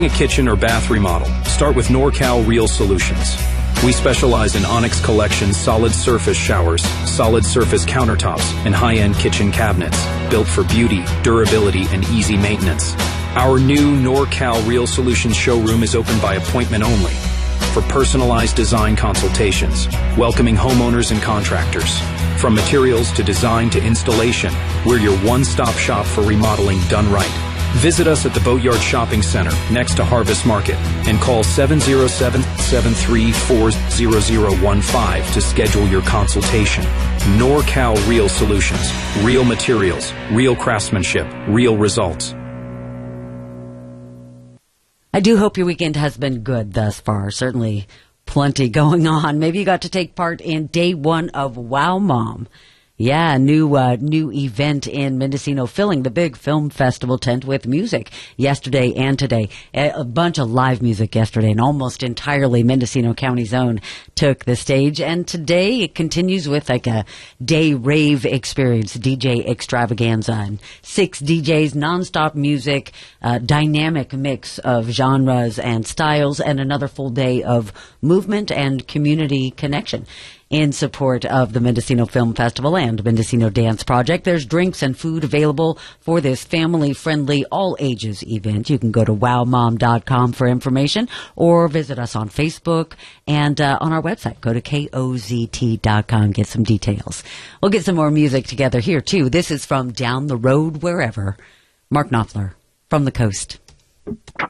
A kitchen or bath remodel, start with NorCal Real Solutions. We specialize in Onyx Collection solid surface showers, solid surface countertops, and high-end kitchen cabinets, built for beauty, durability, and easy maintenance. Our new NorCal Real Solutions showroom is open by appointment only for personalized design consultations, welcoming homeowners and contractors. From materials to design to installation, we're your one-stop shop for remodeling done right. Visit us at the Boatyard Shopping Center next to Harvest Market and call 707-734-0015 to schedule your consultation. NorCal Real Solutions. Real materials, real craftsmanship, real results. I do hope your weekend has been good thus far. Certainly plenty going on. Maybe you got to take part in day one of Wow Mom. Yeah, new event in Mendocino, filling the big film festival tent with music yesterday and today. A bunch of live music yesterday, and almost entirely Mendocino County's own took the stage. And today it continues with like a day rave experience, DJ extravaganza, and 6 DJs, nonstop music, dynamic mix of genres and styles, and another full day of movement and community connection. In support of the Mendocino Film Festival and Mendocino Dance Project, there's drinks and food available for this family-friendly, all-ages event. You can go to wowmom.com for information or visit us on Facebook and on our website. Go to KOZT.com, get some details. We'll get some more music together here, too. This is from Down the Road Wherever. Mark Knopfler from the coast.